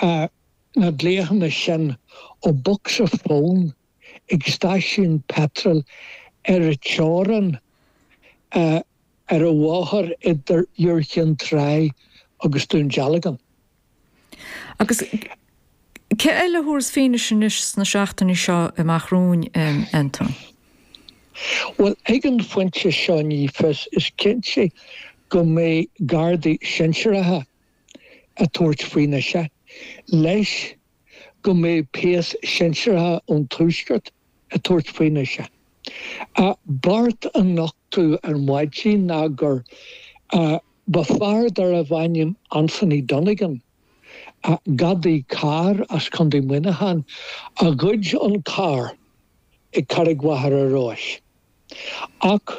na dléhanna sin ó box a phone ag stáisiún petrol a teoran ar a bháthar idir Jurchen Trai agus dún Jalagan. Agus ce eile thuair féine sin is na seachtainna seo amachrún Anton? Well, ag an foiinte seo nífas is cinse go mé gardaí sinsearathe a tuairt faoine se. Leis go mé píos sinsearathe ón túisceart a tuairt faoine se. Bart an nachtú an mhaidtí ná gur ba fearr dar a bhainnim Anthony Donegan gadaí car as chundí muinehan a gcuid an car I carrig wahar a rois. Ach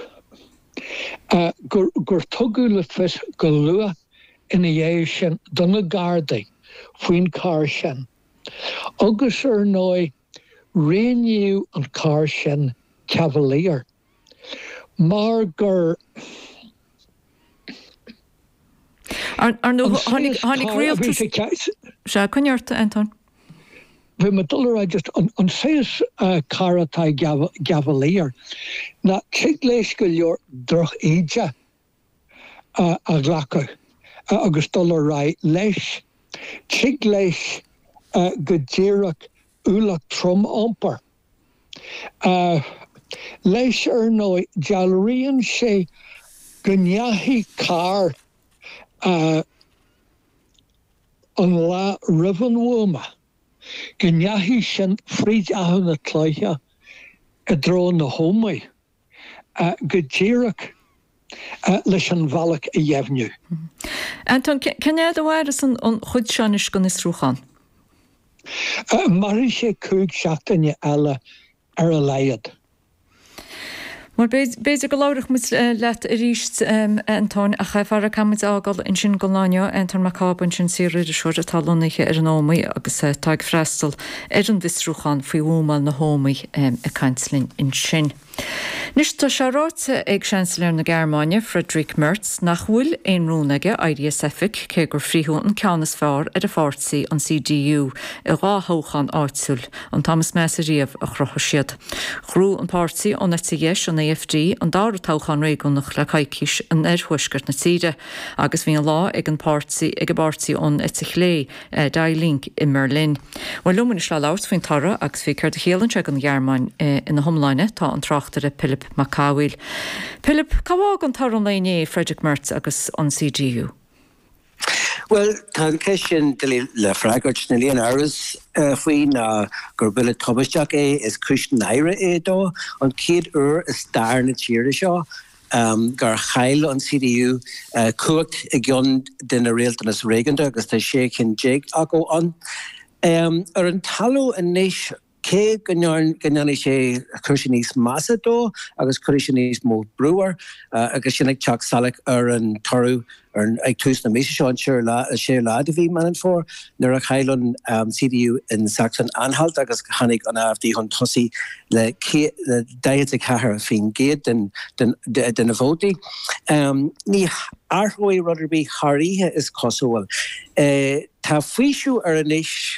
gur tugu le fis go lua ina dhéir sin donna gardaí faoin car sin. Agus nói réniu an car sin Cavalier. Mar gur Hánig rialtas se chunearta Anton. Bhí me dullar just an séas car atá Cavalier na tí léis go leor droch éide a ghlacha agus dullar ra leis tí léis go ddíireach úlach trom amper. Leis nói dealríonn sé go neathí car an lá rivan woma. Go neathí sin fríd ahan na cloithe a dró na hómaí go ddíireach leis an bhealach a dhéimhniú. Anton, cenéad a bhhair an chuid seán is gon is trúchan? Mar sé cúig seachtaine eile ar a leiad. Maar bezig go láireach mu let a ríist Anton a chaifar a camid ágal in sin goláineo Anton Macabon sin sirir a siúr a talonaiche ar an ómaí agus taig freistal ar an visrúchan faoi bhúmal na hómaí a cainslinn in sin. Nis tá searáte ag Chancellor na Gearmáine Friedrich Merz nach bhfuil éonrúnaige IDSF-ic cé gur fríú an ceannas fearr ar a fórsaí an CDU i ráthóchan áitsúil an Thomas Messeríomh a chrocha siad. Chrú an pársaí an ETS an AFD an dára táchan réigunach le caiiciis an thuisgurt na tíre agus bhí an lá ag an pársaí ag a bársaí an Etichlé Dailink i Merlin. Well lumin is le lát faoin tara agus bhí chuir de chéalann se an Gearmáin in na homláine tá an trachtar a Philip Macáil. Philip, cabhá an tar an léné Friedrich Merz agus an CDU? Well, tá ceisisin le freagart na líon áras faoin gur bile tobasteach is Christian Naira dó an céad is stair na tíre seo gur chail an CDU cuat I gionn den a réaltanas réiganta agus tá sé cin Jake a go an. Ar an talú in níos cé gannne sé chuisiníos massa dó agus chuisiníos mó breúar agus sinnig teach salach ar an tarú ar ag tús na mé seo an sé lá a bhí manan fór nuair a chaileann CDU in Saxon-Anhalt agus chanig an AfD chun tosaí le daiad a cethir fin géad den a bhótaí. Ní arthóí ruderbí chairíthe is cosúil. Tá faoisiú ar an éis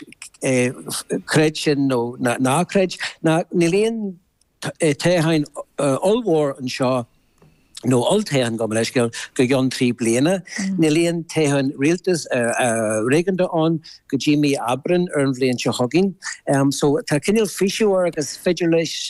cred sin nó nácred na níléon téhain allhór an seo nó alltéhan go leis go gionn 3 bliana. Níléon téhain rialtas réiganda an go Jimmy Abran ar an bblion seo hogin. So tá cinil fiisiú agus féidir leis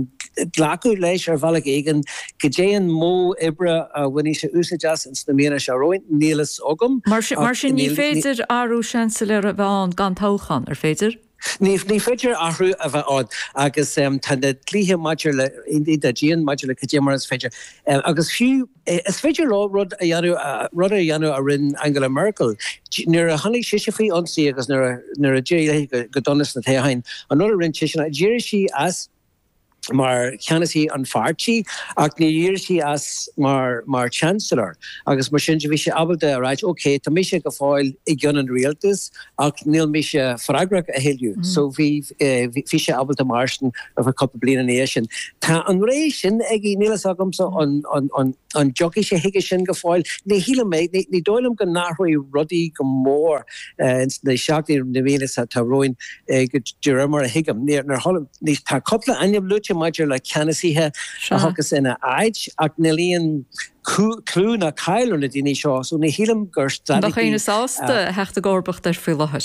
glacu leis ar bhalag éigen go déan mó ibre a bhaine sé úsajas in sna se roin nílas ogam. Mar sin ní féidir áú Chancellor a bhán gan tóchan ar féidir? Ní féidir ahrú a bheith ád agus tá de tlíthe maidir le indí a díon maidir le cadémar is féidir. Agus fiú is féidir lá rud a dhéanú a rinn Angela Merkel. Nuair a tháinig siise faoi ansaí agus nuair a dé go donas na téhain an nuair a rinn sin a ddíir sí as maar cheanna sí an fartí ach ní dhéir sí as mar chancellor agus mar sin bhí sé abalta right okay tá mí sé go fáil i gceann an rialtas ach níl mí sé freigrach a héiliú so bhí sé abalta marsin of a couple bliana éis sin tá an rééis sin ag nílas agamsa an jockey sé hiige sin go fáil ní híle méid ní dóilm go nachroi rudí go mór na seachtaí na bhíle sa tá roin go dúramar a hiigem nar holm ní tá coppla aine lúte maidir le ceanasíthe a hagus ina aid ach nilíon clú na caiile na daoine seo so ní hílam gur Nach chéine sásta hecht a gábach ar fi